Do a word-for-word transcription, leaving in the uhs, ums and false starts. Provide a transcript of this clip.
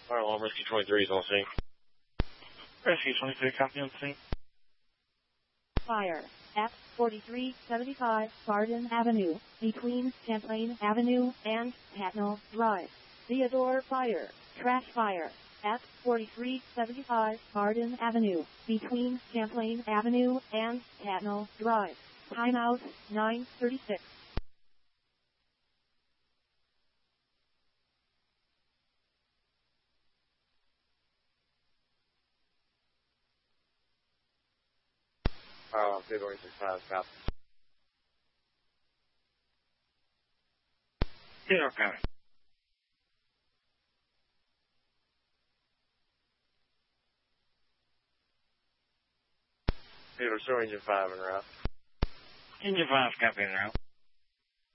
Fire alarm, Rescue twenty-three is on scene. Rescue twenty-three, copy on scene. Fire at forty-three seventy-five Garden Avenue, between Champlain Avenue and Hatnell Drive. Theodore Fire, trash fire at forty-three seventy-five Garden Avenue, between Champlain Avenue and Hatnell Drive. Timeout nine thirty-six. Fire alarm, Theodore six five, copy. Theodore, copy. Theodore, show engine five en route. Engine five, copy en route.